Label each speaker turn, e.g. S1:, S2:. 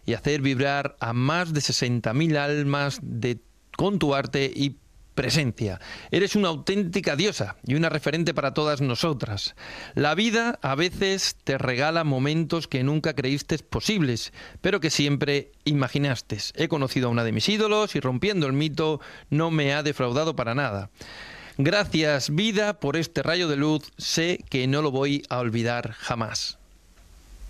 S1: y hacer vibrar a más de 60.000 almas con tu arte y presencia. Eres una auténtica diosa y una referente para todas nosotras. La vida a veces te regala momentos que nunca creíste posibles, pero que siempre imaginaste. He conocido a una de mis ídolos y, rompiendo el mito, no me ha defraudado para nada. Gracias, vida, por este rayo de luz. Sé que no lo voy a olvidar jamás.